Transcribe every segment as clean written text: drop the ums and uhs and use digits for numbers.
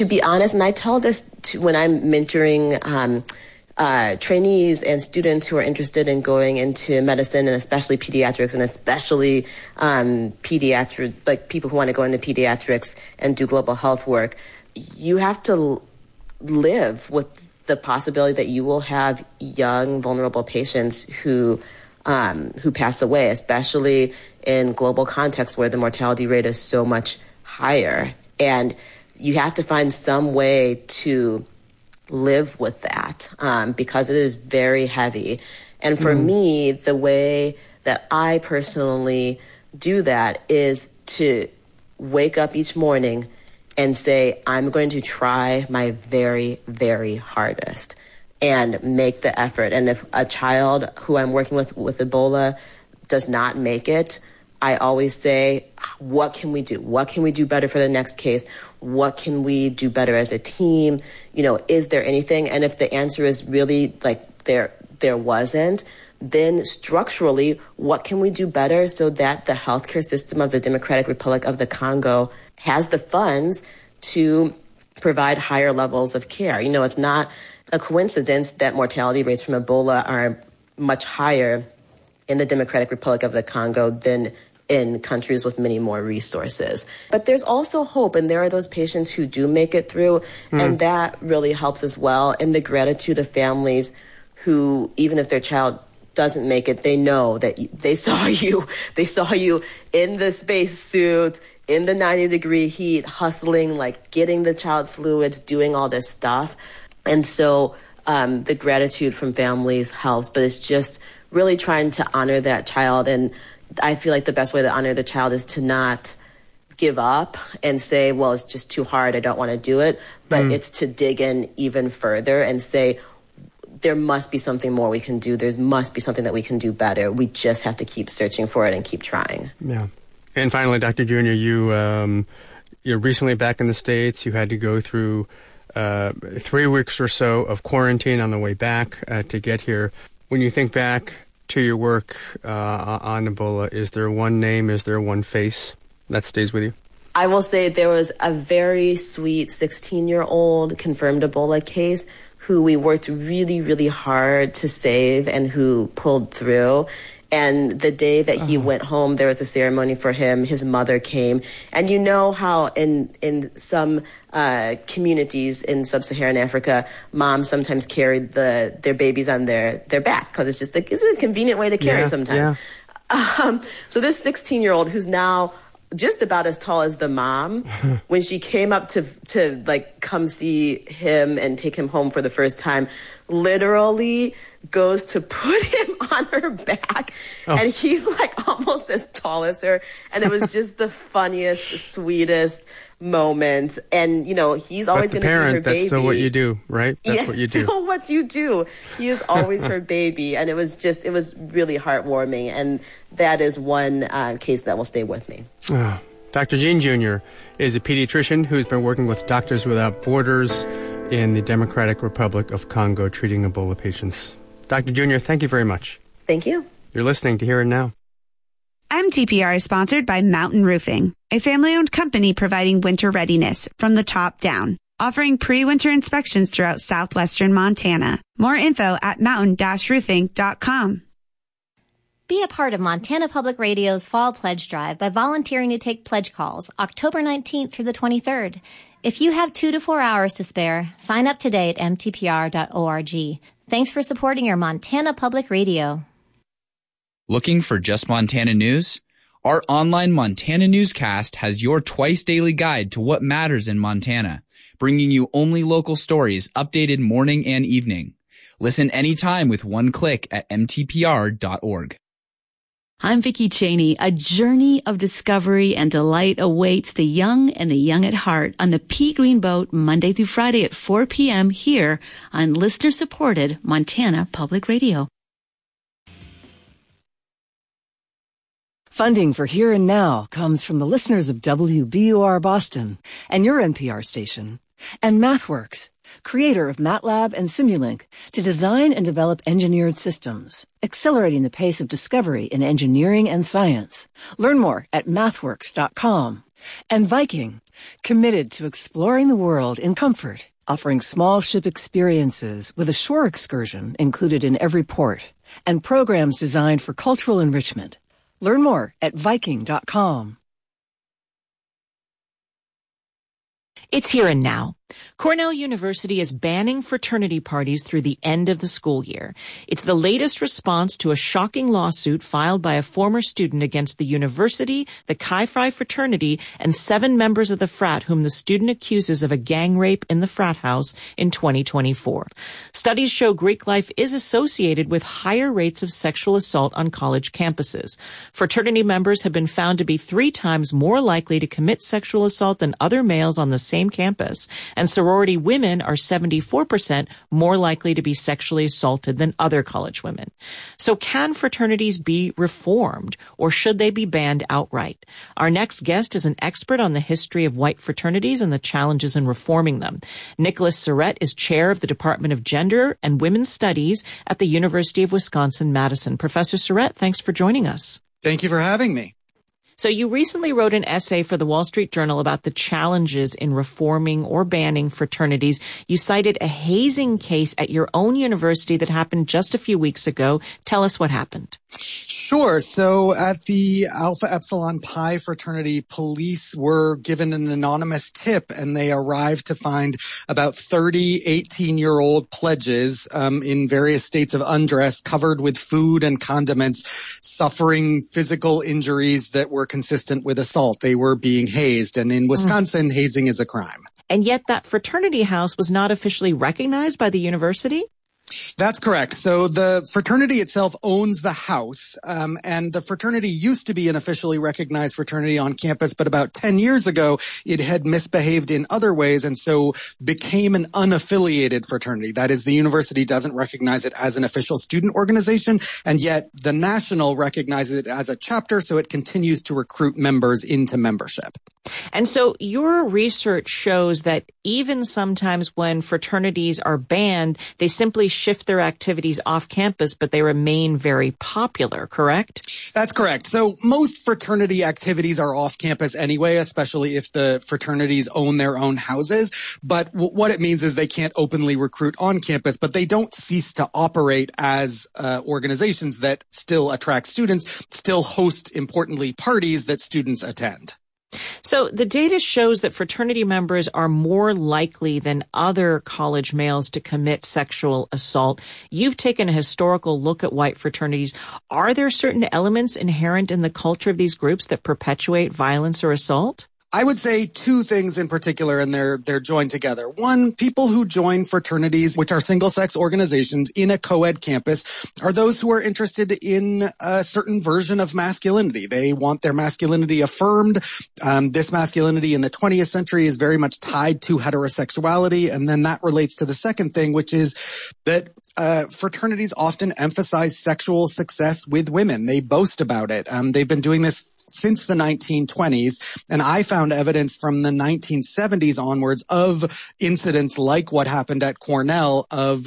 To be honest, and I tell this when I'm mentoring trainees and students who are interested in going into medicine, and especially pediatrics, and especially pediatric, like people who want to go into pediatrics and do global health work, you have to live with the possibility that you will have young, vulnerable patients who pass away, especially in global contexts where the mortality rate is so much higher. And you have to find some way to live with that because it is very heavy. And for me, the way that I personally do that is to wake up each morning and say, I'm going to try my very, very hardest and make the effort. And if a child who I'm working with Ebola does not make it, I always say, what can we do? What can we do better for the next case? What can we do better as a team? You know, is there anything? And if the answer is really like there wasn't, then structurally, what can we do better so that the healthcare system of the Democratic Republic of the Congo has the funds to provide higher levels of care? You know, it's not a coincidence that mortality rates from Ebola are much higher in the Democratic Republic of the Congo than in countries with many more resources. But there's also hope, and there are those patients who do make it through, and that really helps as well. And the gratitude of families who, even if their child doesn't make it, they know that they saw you in the spacesuit, in the 90-degree heat, hustling, like getting the child fluids, doing all this stuff. And so the gratitude from families helps, but it's just really trying to honor that child. And I feel like the best way to honor the child is to not give up and say, well, it's just too hard, I don't want to do it. But it's to dig in even further and say, there must be something more we can do. There must be something that we can do better. We just have to keep searching for it and keep trying. Yeah. And finally, Dr. Junior, you're recently back in the States. You had to go through 3 weeks or so of quarantine on the way back to get here. When you think back to your work on Ebola, is there one name, is there one face that stays with you? I will say there was a very sweet 16-year-old confirmed Ebola case who we worked really, really hard to save and who pulled through. And the day that he went home, there was a ceremony for him. His mother came. And you know how in some communities in sub-Saharan Africa, moms sometimes carried their babies on their back because it's just it's a convenient way to carry sometimes. Yeah. So this 16-year-old who's now just about as tall as the mom, when she came up to like come see him and take him home for the first time, literally goes to put him on her back, and he's like almost as tall as her, and it was just the funniest, sweetest moment. And you know, he's always going to be her baby. That's still what you do, right? That's what you do. Still what you do. He is always her baby, and it was really heartwarming, and that is one case that will stay with me. Dr. Jean Jr. is a pediatrician who's been working with Doctors Without Borders in the Democratic Republic of Congo treating Ebola patients. Dr. Jr., thank you very much. Thank you. You're listening to Here and Now. MTPR is sponsored by Mountain Roofing, a family-owned company providing winter readiness from the top down, offering pre-winter inspections throughout southwestern Montana. More info at mountain-roofing.com. Be a part of Montana Public Radio's Fall Pledge Drive by volunteering to take pledge calls October 19th through the 23rd. If you have 2 to 4 hours to spare, sign up today at mtpr.org. Thanks for supporting your Montana Public Radio. Looking for Just Montana News? Our online Montana Newscast has your twice-daily guide to what matters in Montana, bringing you only local stories updated morning and evening. Listen anytime with one click at mtpr.org. I'm Vicki Cheney. A journey of discovery and delight awaits the young and the young at heart on the Pea Green Boat Monday through Friday at 4 p.m. here on listener-supported Montana Public Radio. Funding for Here and Now comes from the listeners of WBUR Boston and your NPR station, and MathWorks, creator of MATLAB and Simulink, to design and develop engineered systems, accelerating the pace of discovery in engineering and science. Learn more at mathworks.com. And Viking, committed to exploring the world in comfort, offering small ship experiences with a shore excursion included in every port, and programs designed for cultural enrichment. Learn more at Viking.com. It's here and now. Cornell University is banning fraternity parties through the end of the school year. It's the latest response to a shocking lawsuit filed by a former student against the university, the Chi Phi fraternity, and 7 members of the frat whom the student accuses of a gang rape in the frat house in 2024. Studies show Greek life is associated with higher rates of sexual assault on college campuses. Fraternity members have been found to be 3 times more likely to commit sexual assault than other males on the same campus, and sorority women are 74% more likely to be sexually assaulted than other college women. So can fraternities be reformed, or should they be banned outright? Our next guest is an expert on the history of white fraternities and the challenges in reforming them. Nicholas Surrett is chair of the Department of Gender and Women's Studies at the University of Wisconsin-Madison. Professor Surrett, thanks for joining us. Thank you for having me. So you recently wrote an essay for the Wall Street Journal about the challenges in reforming or banning fraternities. You cited a hazing case at your own university that happened just a few weeks ago. Tell us what happened. Sure. So at the Alpha Epsilon Pi fraternity, police were given an anonymous tip, and they arrived to find about 30 18-year-old pledges in various states of undress, covered with food and condiments, suffering physical injuries that were consistent with assault. They were being hazed. And in Wisconsin, hazing is a crime. And yet that fraternity house was not officially recognized by the university? That's correct. So the fraternity itself owns the house, and the fraternity used to be an officially recognized fraternity on campus, but about 10 years ago, it had misbehaved in other ways and so became an unaffiliated fraternity. That is, the university doesn't recognize it as an official student organization, and yet the national recognizes it as a chapter, so it continues to recruit members into membership. And so your research shows that even sometimes when fraternities are banned, they simply shift their activities off campus, but they remain very popular, correct? That's correct. So most fraternity activities are off campus anyway, especially if the fraternities own their own houses. But what it means is they can't openly recruit on campus, but they don't cease to operate as organizations that still attract students, still host, importantly, parties that students attend. So the data shows that fraternity members are more likely than other college males to commit sexual assault. You've taken a historical look at white fraternities. Are there certain elements inherent in the culture of these groups that perpetuate violence or assault? I would say 2 things in particular, and they're joined together. One, people who join fraternities, which are single-sex organizations in a co-ed campus, are those who are interested in a certain version of masculinity. They want their masculinity affirmed. This masculinity in the 20th century is very much tied to heterosexuality, and then that relates to the second thing, which is that fraternities often emphasize sexual success with women. They boast about it. They've been doing this since the 1920s, and I found evidence from the 1970s onwards of incidents like what happened at Cornell of,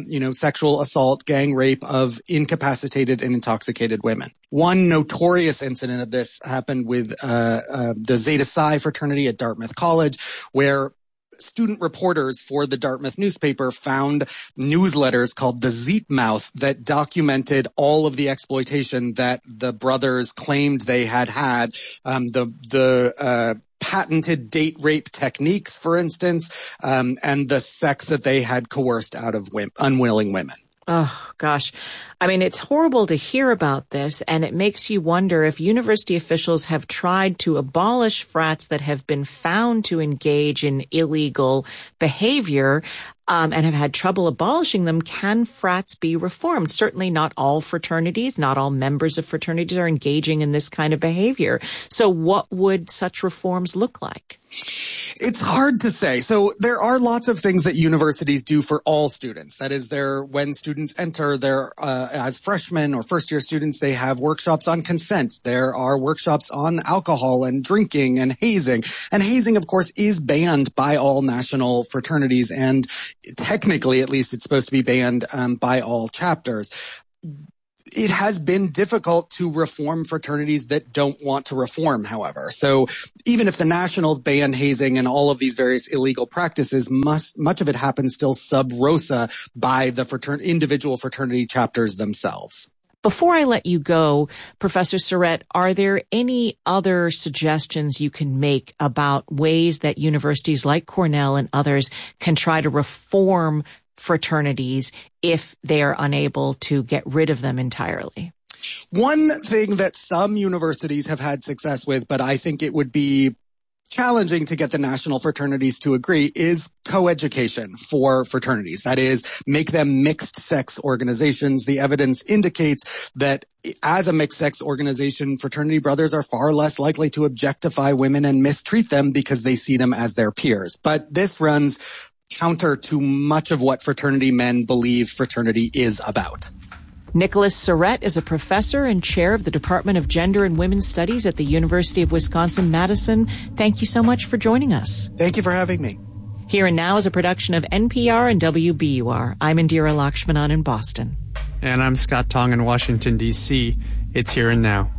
sexual assault, gang rape of incapacitated and intoxicated women. One notorious incident of this happened with the Zeta Psi fraternity at Dartmouth College, where student reporters for the Dartmouth newspaper found newsletters called the Zeetmouth that documented all of the exploitation that the brothers claimed they had. The patented date rape techniques, for instance, and the sex that they had coerced out of unwilling women. Oh, gosh. I mean, it's horrible to hear about this, and it makes you wonder if university officials have tried to abolish frats that have been found to engage in illegal behavior and have had trouble abolishing them. Can frats be reformed? Certainly not all fraternities, not all members of fraternities are engaging in this kind of behavior. So what would such reforms look like? It's hard to say. So there are lots of things that universities do for all students. That is, when students enter, as freshmen or first-year students, they have workshops on consent. There are workshops on alcohol and drinking and hazing. And hazing, of course, is banned by all national fraternities. And technically, at least, it's supposed to be banned by all chapters. It has been difficult to reform fraternities that don't want to reform, however. So even if the nationals ban hazing and all of these various illegal practices, much of it happens still sub rosa by the individual fraternity chapters themselves. Before I let you go, Professor Surrett, are there any other suggestions you can make about ways that universities like Cornell and others can try to reform fraternities if they are unable to get rid of them entirely? One thing that some universities have had success with, but I think it would be challenging to get the national fraternities to agree, is coeducation for fraternities. That is, make them mixed-sex organizations. The evidence indicates that as a mixed-sex organization, fraternity brothers are far less likely to objectify women and mistreat them because they see them as their peers. But this runs counter to much of what fraternity men believe fraternity is about. Nicholas Surrett is a professor and chair of the Department of Gender and Women's Studies at the University of Wisconsin-Madison. Thank you so much for joining us. Thank you for having me. Here and Now is a production of NPR and WBUR. I'm Indira Lakshmanan in Boston. And I'm Scott Tong in Washington, D.C. It's Here and Now.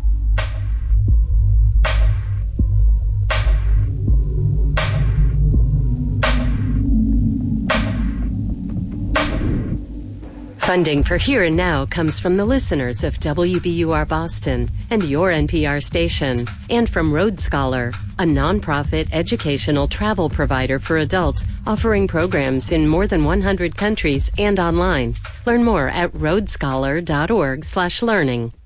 Funding for Here and Now comes from the listeners of WBUR Boston and your NPR station, and from Road Scholar, a nonprofit educational travel provider for adults offering programs in more than 100 countries and online. Learn more at roadscholar.org/learning.